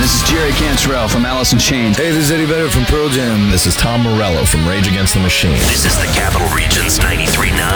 This is Jerry Cantrell from Alice in Chains. Hey, this is Eddie Vedder from Pearl Jam. This is Tom Morello from Rage Against the Machine. This is the Capital Region's 93.9